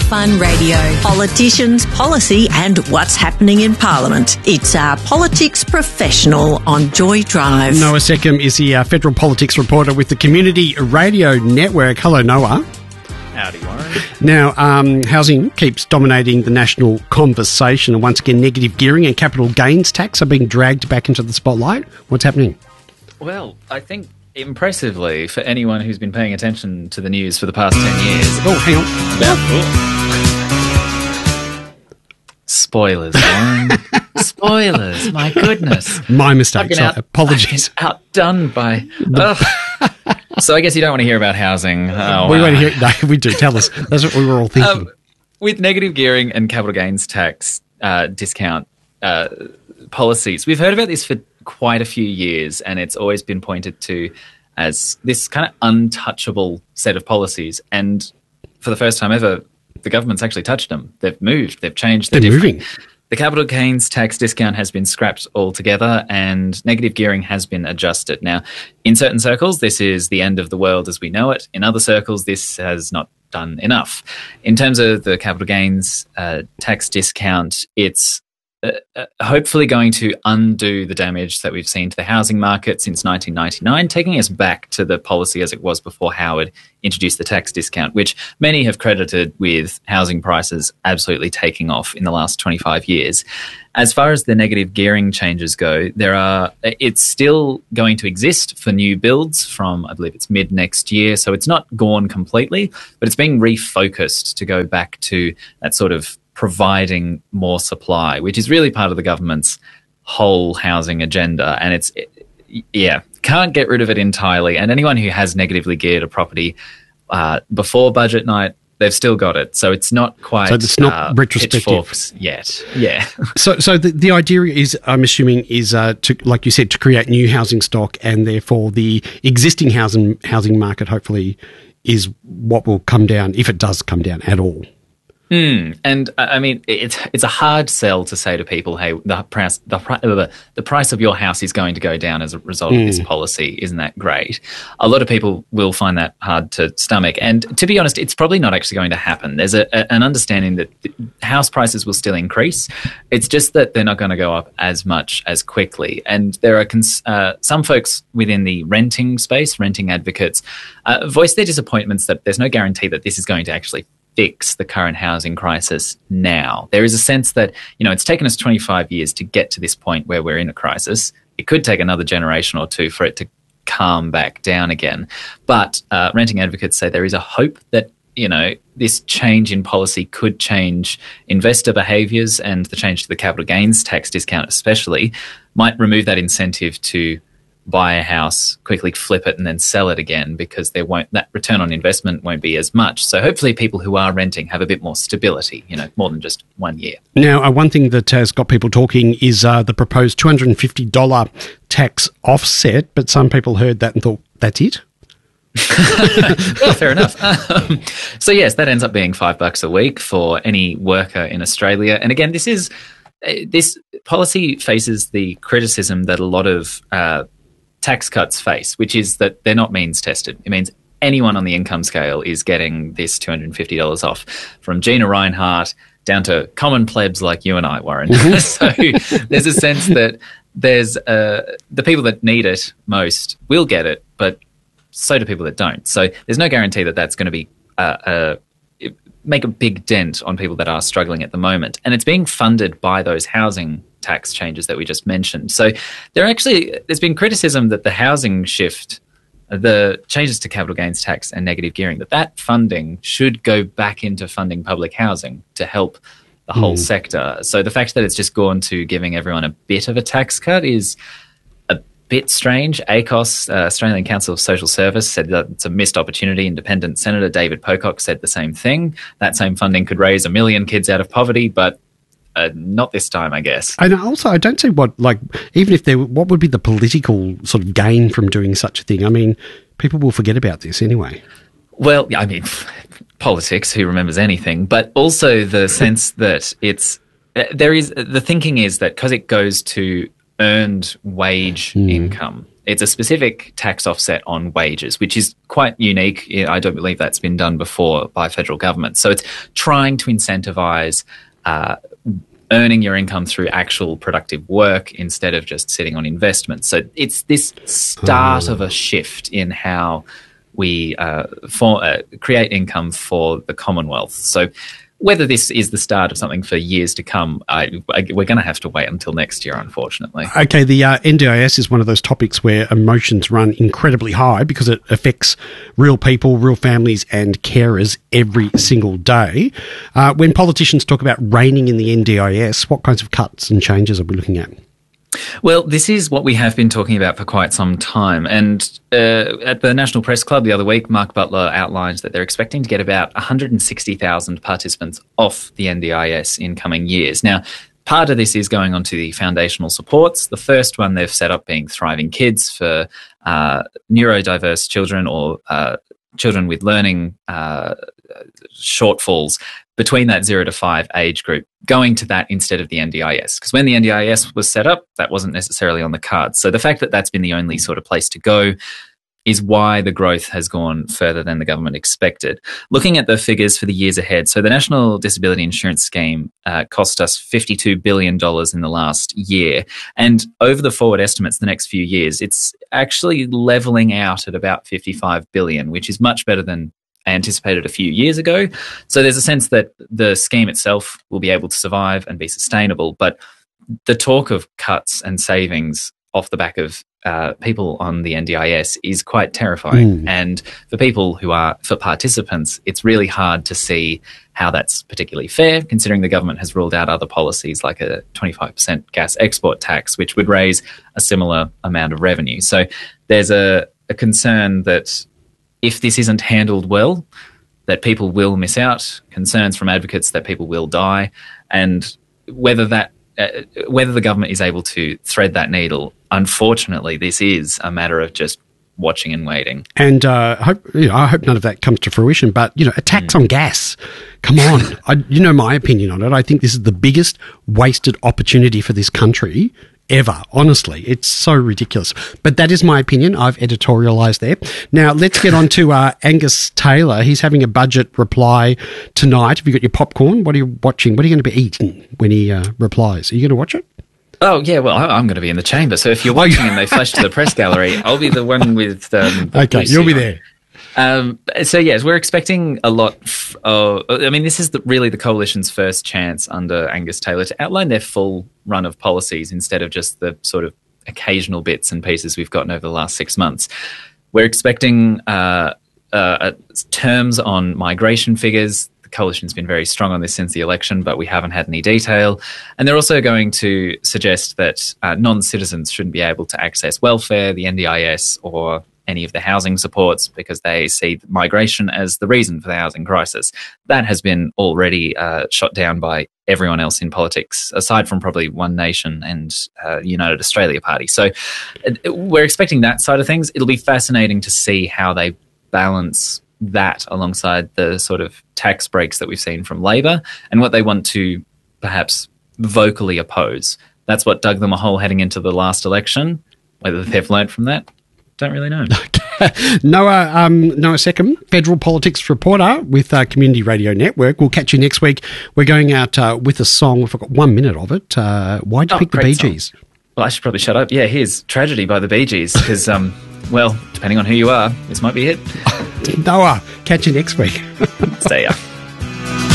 Fun Radio. Politicians, policy and what's happening in Parliament. It's our Politics Professional on Joy Drive. Noah Seckham is the federal politics reporter with the Community Radio Network. Hello, Noah. Howdy, Warren. Now, housing keeps dominating the national conversation, and once again, negative gearing and capital gains tax are being dragged back into the spotlight. What's happening? Well, I think impressively, for anyone who's been paying attention to the news for the past 10 years... Oh, hang on. Spoilers, Warren. Spoilers, my goodness. My mistake, apologies. Outdone by... So I guess you don't want to hear about housing. Oh, we want to hear it. No, we do. Tell us. That's what we were all thinking. With negative gearing and capital gains tax discount policies, we've heard about this for quite a few years, and it's always been pointed to as this kind of untouchable set of policies. And for the first time ever, the government's actually touched them. They've moved. They've changed. They're moving. The capital gains tax discount has been scrapped altogether, and negative gearing has been adjusted. Now, in certain circles, this is the end of the world as we know it. In other circles, this has not done enough. In terms of the capital gains tax discount, it's hopefully going to undo the damage that we've seen to the housing market since 1999, taking us back to the policy as it was before Howard introduced the tax discount, which many have credited with housing prices absolutely taking off in the last 25 years. As far as the negative gearing changes go, it's still going to exist for new builds from, I believe it's mid next year, so it's not gone completely, but it's being refocused to go back to that sort of providing more supply, which is really part of the government's whole housing agenda. And can't get rid of it entirely. And anyone who has negatively geared a property before budget night, they've still got it. So it's not quite... So it's not retrospective yet. Yeah. So the idea is, I'm assuming, is to, like you said, to create new housing stock, and therefore the existing housing market hopefully is what will come down, if it does come down at all. And I mean, it's a hard sell to say to people, hey, the price of your house is going to go down as a result of this policy. Isn't that great? A lot of people will find that hard to stomach. And to be honest, it's probably not actually going to happen. There's an understanding that house prices will still increase. It's just that they're not going to go up as much as quickly. And there are some folks within the renting space, renting advocates, voice their disappointments that there's no guarantee that this is going to actually fix the current housing crisis now. There is a sense that, it's taken us 25 years to get to this point where we're in a crisis. It could take another generation or two for it to calm back down again. But renting advocates say there is a hope that, this change in policy could change investor behaviours, and the change to the capital gains tax discount especially might remove that incentive to buy a house, quickly flip it and then sell it again, because that return on investment won't be as much. So hopefully people who are renting have a bit more stability, more than just 1 year. Now, one thing that has got people talking is the proposed $250 tax offset, but some people heard that and thought, that's it? Well, fair enough. So yes, that ends up being $5 a week for any worker in Australia. And again, this policy faces the criticism that a lot of tax cuts face, which is that they're not means tested. It means anyone on the income scale is getting this $250 off, from Gina Reinhart down to common plebs like you and I, Warren. So there's a sense that there's the people that need it most will get it, but so do people that don't. So there's no guarantee that that's going to be make a big dent on people that are struggling at the moment. And it's being funded by those housing tax changes that we just mentioned. So there's been criticism that the housing shift, the changes to capital gains tax and negative gearing, that funding should go back into funding public housing to help the whole sector. So the fact that it's just gone to giving everyone a bit of a tax cut is a bit strange. ACOS, Australian Council of Social Service, said that it's a missed opportunity. Independent Senator David Pocock said the same thing. That same funding could raise 1 million kids out of poverty, but not this time, I guess. And also, I don't see what would be the political sort of gain from doing such a thing? I mean, people will forget about this anyway. Well, I mean, politics, who remembers anything? But also the sense that the thinking is that because it goes to earned wage income, It's a specific tax offset on wages, which is quite unique. I don't believe that's been done before by federal government. So it's trying to incentivize earning your income through actual productive work instead of just sitting on investments. So it's this start of a shift in how we create income for the Commonwealth. So whether this is the start of something for years to come, we're going to have to wait until next year, unfortunately. Okay, the NDIS is one of those topics where emotions run incredibly high because it affects real people, real families and carers every single day. When politicians talk about reining in the NDIS, what kinds of cuts and changes are we looking at? Well, this is what we have been talking about for quite some time. And at the National Press Club the other week, Mark Butler outlined that they're expecting to get about 160,000 participants off the NDIS in coming years. Now, part of this is going on to the foundational supports. The first one they've set up being Thriving Kids for neurodiverse children or children with learning shortfalls between that 0 to 5 age group, going to that instead of the NDIS. Because when the NDIS was set up, that wasn't necessarily on the cards. So the fact that that's been the only sort of place to go is why the growth has gone further than the government expected. Looking at the figures for the years ahead, so the National Disability Insurance Scheme cost us $52 billion in the last year. And over the forward estimates the next few years, it's actually levelling out at about $55 billion, which is much better than anticipated a few years ago. So there's a sense that the scheme itself will be able to survive and be sustainable. But the talk of cuts and savings off the back of people on the NDIS is quite terrifying. And for participants, it's really hard to see how that's particularly fair, considering the government has ruled out other policies like a 25% gas export tax, which would raise a similar amount of revenue. So there's a concern that if this isn't handled well, that people will miss out, concerns from advocates that people will die, and whether the government is able to thread that needle, unfortunately, this is a matter of just watching and waiting. And I hope none of that comes to fruition, but, a tax on gas, come on. My opinion on it. I think this is the biggest wasted opportunity for this country ever. Honestly, it's so ridiculous. But that is my opinion. I've editorialised there. Now, let's get on to Angus Taylor. He's having a budget reply tonight. Have you got your popcorn? What are you watching? What are you going to be eating when he replies? Are you going to watch it? Oh, yeah, well, I'm going to be in the chamber. So if you're watching and they flash to the press gallery, I'll be the one with okay, you'll be there. So, yes, we're expecting a lot. This is really the Coalition's first chance under Angus Taylor to outline their full run of policies instead of just the sort of occasional bits and pieces we've gotten over the last 6 months. We're expecting terms on migration figures. The Coalition's been very strong on this since the election, but we haven't had any detail. And they're also going to suggest that non-citizens shouldn't be able to access welfare, the NDIS, or any of the housing supports because they see migration as the reason for the housing crisis. That has been already shot down by everyone else in politics, aside from probably One Nation and United Australia Party. So we're expecting that side of things. It'll be fascinating to see how they balance that alongside the sort of tax breaks that we've seen from Labor and what they want to perhaps vocally oppose. That's what dug them a hole heading into the last election. Whether they've learnt from that, don't really know. Noah Seckham, federal politics reporter with Community Radio Network. We'll catch you next week. We're going out with a song. We've got 1 minute of it. Why'd you pick the Bee Gees? Well, I should probably shut up. Yeah, here's Tragedy by the Bee Gees because, depending on who you are, this might be it. Noah, catch you next week. Stay up.